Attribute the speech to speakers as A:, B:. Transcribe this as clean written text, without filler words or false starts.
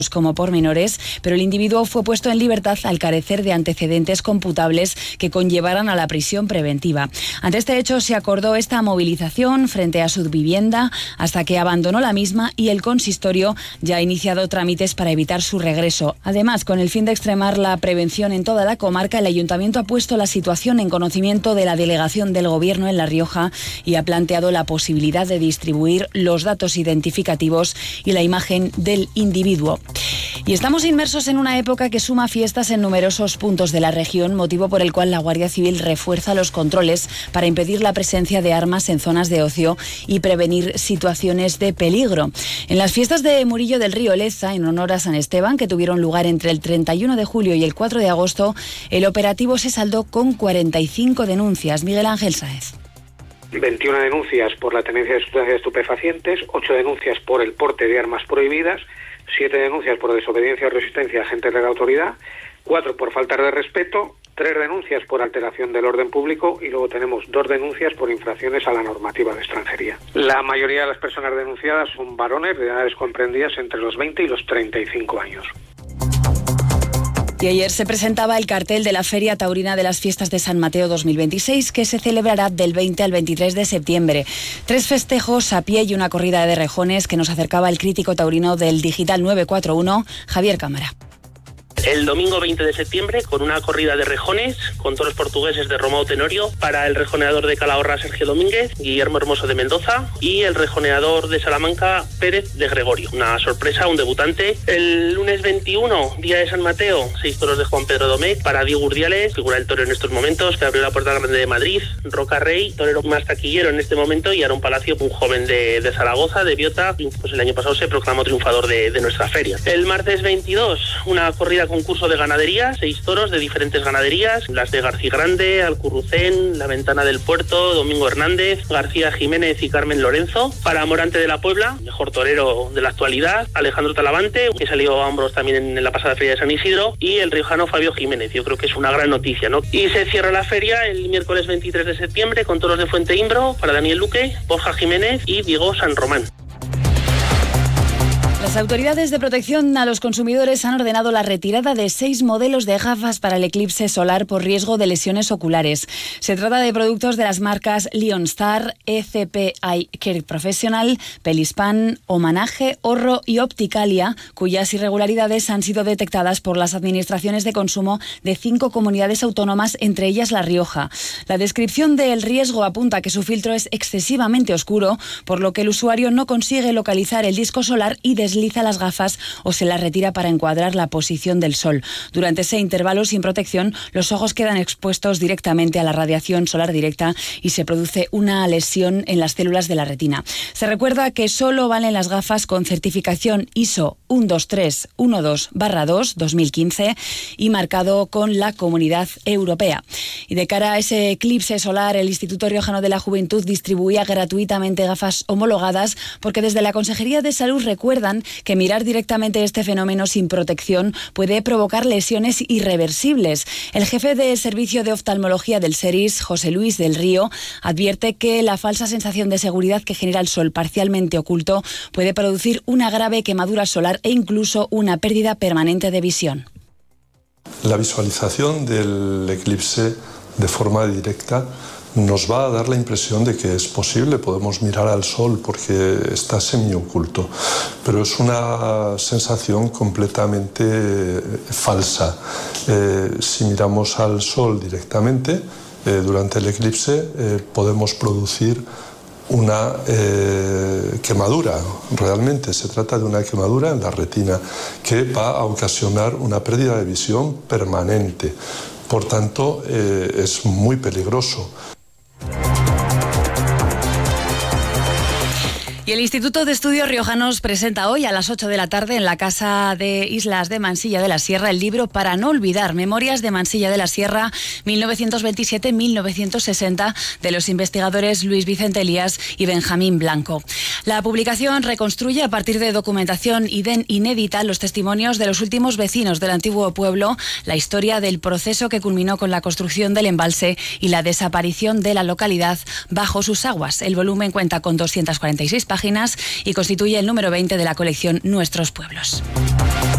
A: como por menores, pero el individuo fue puesto en libertad al carecer de antecedentes computables que conllevaran a la prisión preventiva. Ante este hecho se acordó esta movilización frente a su vivienda hasta que abandonó la misma y el consistorio ya ha iniciado trámites para evitar su regreso. Además, con el fin de extremar la prevención en toda la comarca, el Ayuntamiento ha puesto la situación en conocimiento de la delegación del Gobierno en La Rioja y ha planteado la posibilidad de distribuir los datos identificativos y la imagen del individuo. Y estamos inmersos en una época que suma fiestas en numerosos puntos de la región, motivo por el cual la Guardia Civil refuerza los controles para impedir la presencia de armas en zonas de ocio y prevenir situaciones de peligro. En las fiestas de Murillo del Río Leza, en honor a San Esteban, que tuvieron lugar entre el 31 de julio y el 4 de agosto, el operativo se saldó con 45 denuncias. Miguel Ángel Sáez.
B: 21 denuncias por la tenencia de sustancias estupefacientes, 8 denuncias por el porte de armas prohibidas, 7 denuncias por desobediencia o resistencia a agentes de la autoridad, 4 por falta de respeto, 3 denuncias por alteración del orden público y luego tenemos 2 denuncias por infracciones a la normativa de extranjería. La mayoría de las personas denunciadas son varones de edades comprendidas entre los 20 y los 35 años.
A: Y ayer se presentaba el cartel de la Feria Taurina de las Fiestas de San Mateo 2026, que se celebrará del 20 al 23 de septiembre. 3 festejos a pie y una corrida de rejones que nos acercaba el crítico taurino del Digital 941, Javier Cámara.
C: El domingo 20 de septiembre, con una corrida de rejones, con toros portugueses de Romao Tenorio, para el rejoneador de Calahorra, Sergio Domínguez, Guillermo Hermoso de Mendoza, y el rejoneador de Salamanca, Pérez de Gregorio. Una sorpresa, un debutante. El lunes 21, día de San Mateo, 6 toros de Juan Pedro Domecq, para Diego Urdiales, figura del toro en estos momentos, que abrió la Puerta Grande de Madrid, Roca Rey, torero más taquillero en este momento, y Aarón Palacio, un joven de Zaragoza, de Biota, pues el año pasado se proclamó triunfador de nuestra feria. El martes 22, una corrida concurso de ganadería, 6 toros de diferentes ganaderías, las de García Grande, Alcurrucén, La Ventana del Puerto, Domingo Hernández, García Jiménez y Carmen Lorenzo. Para Morante de la Puebla, mejor torero de la actualidad, Alejandro Talavante, que salió a hombros también en la pasada feria de San Isidro, y el riojano Fabio Jiménez. Yo creo que es una gran noticia, ¿no? Y se cierra la feria el miércoles 23 de septiembre con toros de Fuente Imbro para Daniel Luque, Borja Jiménez y Diego San Román.
A: Las autoridades de protección a los consumidores han ordenado la retirada de 6 modelos de gafas para el eclipse solar por riesgo de lesiones oculares. Se trata de productos de las marcas Leonstar, ECP Eye Care Professional, Pelispan, Homenaje, Orro y Opticalia, cuyas irregularidades han sido detectadas por las administraciones de consumo de 5 comunidades autónomas, entre ellas La Rioja. La descripción del riesgo apunta que su filtro es excesivamente oscuro, por lo que el usuario no consigue localizar el disco solar y desliza las gafas o se las retira para encuadrar la posición del sol. Durante ese intervalo sin protección, los ojos quedan expuestos directamente a la radiación solar directa y se produce una lesión en las células de la retina. Se recuerda que solo valen las gafas con certificación ISO 12312/2 2015 y marcado con la Comunidad Europea. Y de cara a ese eclipse solar, el Instituto Riojano de la Juventud distribuía gratuitamente gafas homologadas porque desde la Consejería de Salud recuerdan que mirar directamente este fenómeno sin protección puede provocar lesiones irreversibles. El jefe de servicio de oftalmología del SERIS, José Luis del Río, advierte que la falsa sensación de seguridad que genera el sol parcialmente oculto puede producir una grave quemadura solar e incluso una pérdida permanente de visión.
D: La visualización del eclipse de forma directa nos va a dar la impresión de que es posible, podemos mirar al sol porque está semioculto, pero es una sensación completamente falsa. Si miramos al sol directamente durante el eclipse podemos producir una quemadura. Realmente se trata de una quemadura en la retina que va a ocasionar una pérdida de visión permanente. Por tanto, es muy peligroso.
A: Y el Instituto de Estudios Riojanos presenta hoy a las 8 de la tarde en la Casa de Islas de Mansilla de la Sierra el libro Para no olvidar, Memorias de Mansilla de la Sierra 1927-1960 de los investigadores Luis Vicente Elías y Benjamín Blanco. La publicación reconstruye a partir de documentación inédita los testimonios de los últimos vecinos del antiguo pueblo, la historia del proceso que culminó con la construcción del embalse y la desaparición de la localidad bajo sus aguas. El volumen cuenta con 246 páginas páginas y constituye el número 20 de la colección Nuestros Pueblos.